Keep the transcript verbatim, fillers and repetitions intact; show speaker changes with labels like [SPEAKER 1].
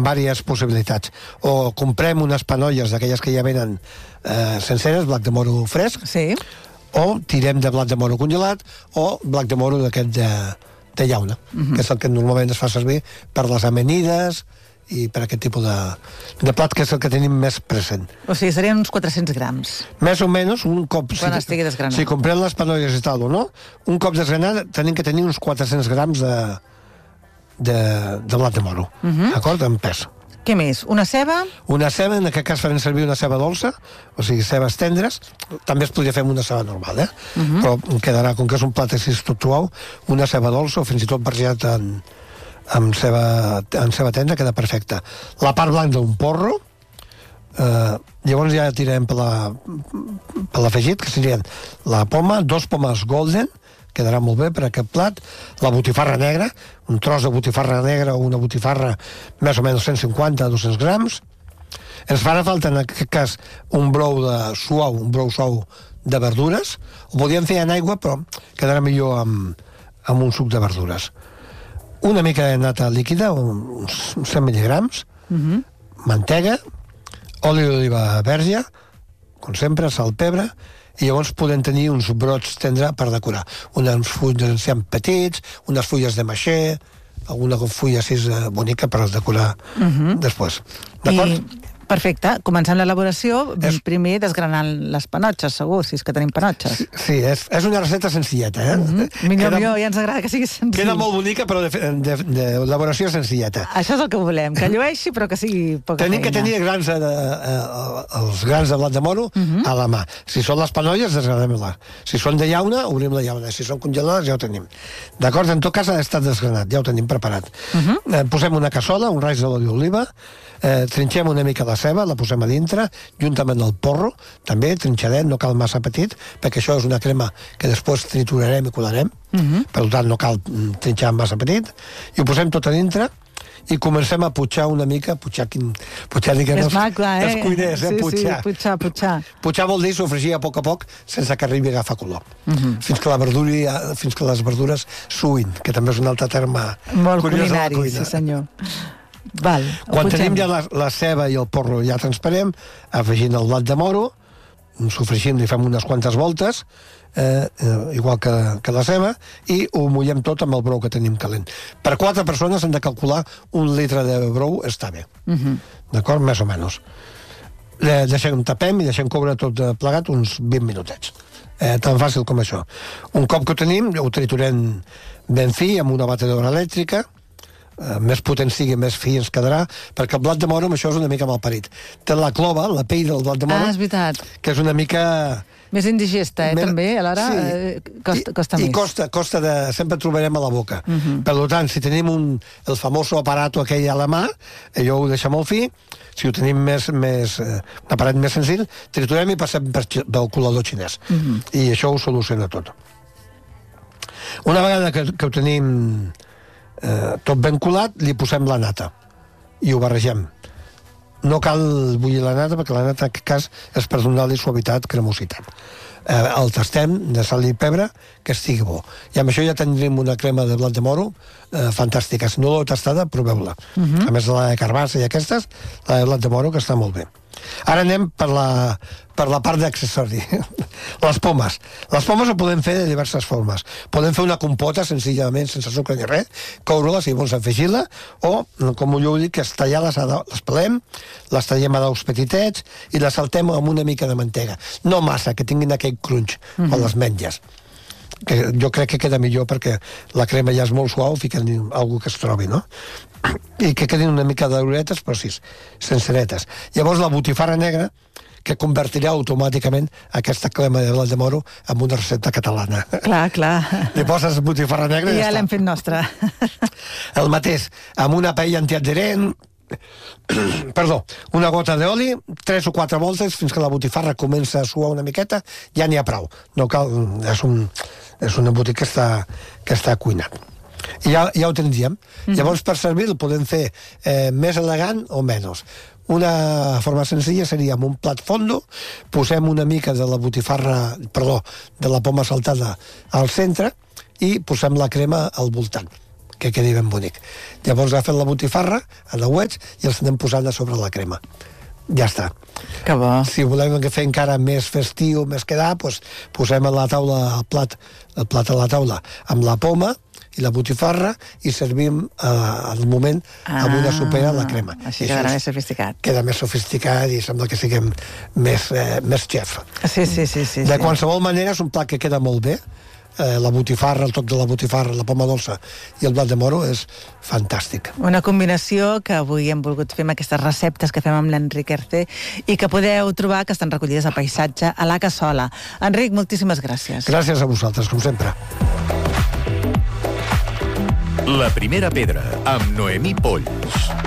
[SPEAKER 1] diverses possibilitats. O comprem unes panolles d'aquelles que ja venen eh, senceres, blat de moro fresc,
[SPEAKER 2] Sí.
[SPEAKER 1] o tirem de blat de moro congelat, o blat de moro d'aquest de, de llauna,
[SPEAKER 2] Mhm.
[SPEAKER 1] que és el que normalment es fa servir per les amanides i per aquest tipus de, de plat, que és el que tenim més present.
[SPEAKER 2] O sigui, serien uns quatre-cents grams.
[SPEAKER 1] Més o menys, un cop...
[SPEAKER 2] Quan estigui desgranat.
[SPEAKER 1] Si comprem les panolles i tal o no, un cop desgranat tenim que tenir uns quatre-cents grams de, de, de blat de moro,
[SPEAKER 2] Mhm.
[SPEAKER 1] d'acord? En pes.
[SPEAKER 2] Què més? Una ceba?
[SPEAKER 1] Una ceba, en aquest cas farem servir una ceba dolça, o sigui, cebes tendres. També es podria fer amb una ceba normal, eh?
[SPEAKER 2] Mhm.
[SPEAKER 1] Però quedarà, com que és un plat així tot suau, una ceba dolça, o fins i tot barrejat en, amb ceba, en ceba tendra, queda perfecte. La part blanca d'un porro, eh, llavors ja tirem per la, per l'afegit, que serien la poma, dos pomes golden, quedarà molt bé per aquest plat, la botifarra negra, un tros de botifarra negra o una botifarra més o menys cent cinquanta a dos-cents grams. Ens farà falta en aquest cas un brou de suau, un brou suau de verdures. Ho podíem fer en aigua, però quedarà millor amb, amb un suc de verdures. Una mica de nata líquida, uns cent mil·ligrams,
[SPEAKER 2] Mhm.
[SPEAKER 1] mantega, oli d'oliva verge, com sempre, sal, pebre, i llavors podem tenir uns brots tendres per decorar. Uns fulls d'enciam petits, unes fulles de maixer, alguna fulla així eh, bonica per decorar
[SPEAKER 2] Mhm.
[SPEAKER 1] després. D'acord?
[SPEAKER 2] I, perfecte. Començant l'elaboració,
[SPEAKER 1] És-
[SPEAKER 2] primer desgranant les panotxes, segur, si és que tenim panotxes.
[SPEAKER 1] Sí, és, és una receta senzilleta, eh?
[SPEAKER 2] Mhm. Millor,
[SPEAKER 1] Queda-
[SPEAKER 2] millor, ja ens agrada que sigui senzill.
[SPEAKER 1] Queda molt bonica, però d'elaboració senzilleta.
[SPEAKER 2] Això és el que volem, que llueixi però que sigui poca
[SPEAKER 1] Tenim que
[SPEAKER 2] feina.
[SPEAKER 1] tenir grans de, eh, els grans de blat de moro
[SPEAKER 2] Mhm.
[SPEAKER 1] a la mà. Si són les panolles, desgranem-la. Si són de llauna, obrim la llauna. Si són congelades, ja ho tenim. D'acord? En tot cas, ha estat desgranat, ja ho tenim preparat.
[SPEAKER 2] Mhm.
[SPEAKER 1] eh, posem una cassola, un raig d'oli d'oliva, eh, trinxem una mica la ceba, la posem a dintre, juntament el porro, també trinxadet, no cal massa petit, perquè això és una crema que després triturarem i colarem,
[SPEAKER 2] Mhm.
[SPEAKER 1] per tant no cal mm, trinxar massa petit, i ho posem tot a dintre, i comencem a putxar una mica, putxar, quin, putxar dic que
[SPEAKER 2] És
[SPEAKER 1] els,
[SPEAKER 2] maco, eh?
[SPEAKER 1] els cuiners, eh?
[SPEAKER 2] Sí,
[SPEAKER 1] Putxar.
[SPEAKER 2] sí, putxar, putxar.
[SPEAKER 1] Putxar vol dir sofregir a poc a poc sense que arribi a agafar color.
[SPEAKER 2] Mhm.
[SPEAKER 1] Fins que la verdura, fins que les verdures suïn, que també és un altre terme
[SPEAKER 2] Molt
[SPEAKER 1] curiós de la
[SPEAKER 2] culinari,
[SPEAKER 1] cuina.
[SPEAKER 2] sí senyor. Val, ho
[SPEAKER 1] Quan
[SPEAKER 2] putxem.
[SPEAKER 1] tenim ja la, la ceba i el porro ja transparent, afegint el blat de moro, sofregint i fem unes quantes voltes, eh, eh, igual que, que la ceba, i ho mullem tot amb el brou que tenim calent. Per quatre persones hem de calcular un litre de brou, està bé.
[SPEAKER 2] Mhm.
[SPEAKER 1] D'acord? Més o menys. Eh, deixem, tapem i deixem coure tot eh, plegat uns vint minutets. Eh, tan fàcil com això. Un cop que ho tenim, ho triturem ben fi amb una batedora elèctrica, eh, més potent sigui, més fi ens quedarà, perquè el blat de moro amb això és una mica malparit. Té la clova, la pell del blat de moro,
[SPEAKER 2] Ah, és veritat.
[SPEAKER 1] que és una mica...
[SPEAKER 2] Més indigesta, eh,
[SPEAKER 1] Mer-
[SPEAKER 2] també, alhora
[SPEAKER 1] sí.
[SPEAKER 2] eh, costa, costa
[SPEAKER 1] I,
[SPEAKER 2] més.
[SPEAKER 1] I costa, costa de... Sempre trobarem a la boca.
[SPEAKER 2] Mhm.
[SPEAKER 1] Per tant, si tenim un, el famoso aparato aquell a la mà, allò ho deixa molt fi, si ho tenim més, més, eh, un aparat més senzill, triturem i passem per, xi- pel colador xinès.
[SPEAKER 2] Mhm.
[SPEAKER 1] I això ho soluciona tot. Una vegada que, que ho tenim eh, tot ben colat, li posem la nata i ho barregem. No cal bullir la nata, perquè la nata en aquest cas és per donar-li suavitat, cremositat. Eh, el tastem de sal i pebre, que estigui bo. I amb això ja tindrem una crema de blat de moro eh, fantàstica. Si no l'heu tastada, proveu-la.
[SPEAKER 2] Mhm.
[SPEAKER 1] A més de la de carbassa i aquestes, la de blat de moro, que està molt bé. Ara anem per la, per la part d'accessori. Les pomes. Les pomes ho podem fer de diverses formes. Podem fer una compota, senzillament, sense sucre ni res, coure-les i llavors afegir-la, o, com jo dic, que tallar-les, a daus, les pelem, les tallem a daus petitets i les saltem amb una mica de mantega. No massa, que tinguin aquell crunch mm-hmm. quan les menges. Que jo crec que queda millor perquè la crema ja és molt suau, fiquen alguna que es trobi, no? I que quedin una mica d'oretes, però sí, senceretes. Llavors la botifarra negra, que convertirà automàticament aquesta crema de blat de moro en una recepta catalana.
[SPEAKER 2] Clar, clar.
[SPEAKER 1] Li poses botifarra negra i
[SPEAKER 2] I ja
[SPEAKER 1] ja
[SPEAKER 2] l'hem
[SPEAKER 1] està.
[SPEAKER 2] fet nostra.
[SPEAKER 1] El mateix, amb una paella antiadherent, perdó, una gota d'oli, tres o quatre voltes fins que la botifarra comença a suar una miqueta, ja n'hi ha prou. No cal, és un, és un embut que està, que està cuinat. I ja, ja ho tindríem. Mm-hmm. Llavors, per servir, el podem fer eh, més elegant o menys. Una forma senzilla seria amb un plat fondo, posem una mica de la botifarra, perdó, de la poma saltada al centre i posem la crema al voltant. que quedi ben bonic. Llavors agafem la botifarra, el dauets, i els anem posant a sobre la crema. Ja està.
[SPEAKER 2] Que bo.
[SPEAKER 1] Si volem fer encara més festiu, més quedar, doncs posem a la taula el plat, el plat a la taula amb la poma i la botifarra i servim eh, al moment ah, amb una sopera la crema.
[SPEAKER 2] Així quedarà més sofisticat.
[SPEAKER 1] Queda més sofisticat i sembla que siguem més, eh, més xef.
[SPEAKER 2] Sí, sí, sí. sí
[SPEAKER 1] de
[SPEAKER 2] sí.
[SPEAKER 1] qualsevol manera és un plat que queda molt bé. Eh, la botifarra, el toc de la botifarra, la poma dolça i el blat de moro és fantàstic.
[SPEAKER 2] Una combinació que avui hem volgut fer amb aquestes receptes que fem amb l'Enric Erce i que podeu trobar, que estan recollides a Paisatge, a la Cassola. Enric, moltíssimes gràcies.
[SPEAKER 1] Gràcies a vosaltres, com sempre.
[SPEAKER 3] La primera pedra, amb Noemí Polls.